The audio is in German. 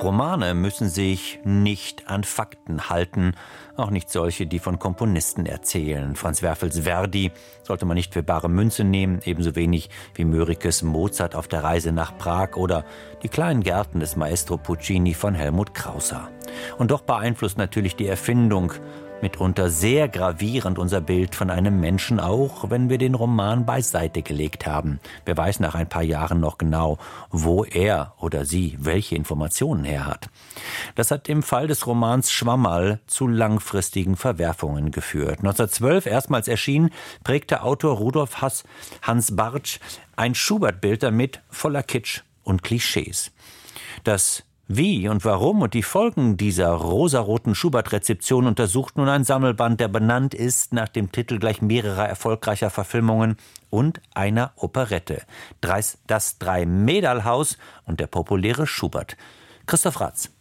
Romane müssen sich nicht an Fakten halten, auch nicht solche, die von Komponisten erzählen. Franz Werfels Verdi sollte man nicht für bare Münze nehmen, ebenso wenig wie Mörikes Mozart auf der Reise nach Prag oder die kleinen Gärten des Maestro Puccini von Helmut Krauser. Und doch beeinflusst natürlich die Erfindung mitunter sehr gravierend unser Bild von einem Menschen, auch wenn wir den Roman beiseite gelegt haben. Wer weiß nach ein paar Jahren noch genau, wo er oder sie welche Informationen her hat. Das hat im Fall des Romans Schwammerl zu langfristigen Verwerfungen geführt. 1912 erstmals erschienen, prägte Autor Rudolf Hans Bartsch ein Schubert-Bild damit voller Kitsch und Klischees. Das Wie und warum und die Folgen dieser rosaroten Schubert-Rezeption untersucht nun ein Sammelband, der benannt ist nach dem Titel gleich mehrerer erfolgreicher Verfilmungen und einer Operette. Das Drei-Mäderl-Haus und der populäre Schubert. Christoph Ratz.